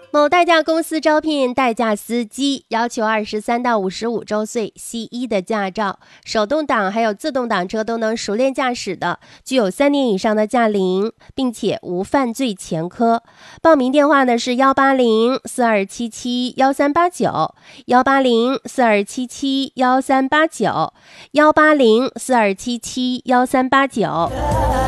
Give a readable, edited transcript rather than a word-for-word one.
某代驾公司招聘代驾司机，要求23到55周岁，C1的驾照，手动挡还有自动挡车都能熟练驾驶的，具有3年以上的驾龄，并且无犯罪前科。报名电话呢是18042771389 18042771389 18042771389。